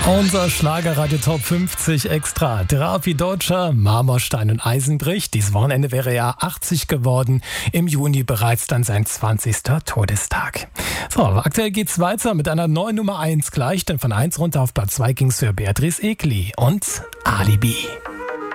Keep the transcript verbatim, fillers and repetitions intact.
Unser Schlagerradio Top fünfzig Extra. Drafi Deutscher, Marmorstein und Eisenbrich. Dieses Wochenende wäre er achtzig geworden. Im Juni bereits dann sein zwanzigster Todestag. So, aktuell geht's weiter mit einer neuen Nummer eins gleich, denn von eins runter auf Platz zwei ging's für Beatrice Egli und Alibi.